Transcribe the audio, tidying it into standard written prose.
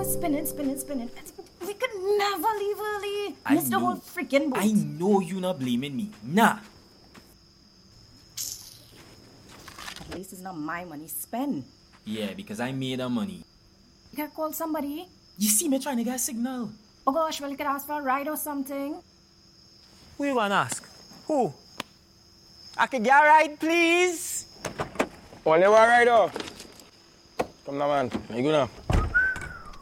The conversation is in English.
spinning. We could never leave early. Miss the whole freaking boat. I know you not blaming me. Nah. At least it's not my money. Spend. Yeah, because I made the money. You can call somebody. You see me trying to get a signal. Oh gosh, well, you could ask for a ride or something. Who you gonna ask? Who? I could get a ride, please? Only one ride, oh. Come now, man. You go now.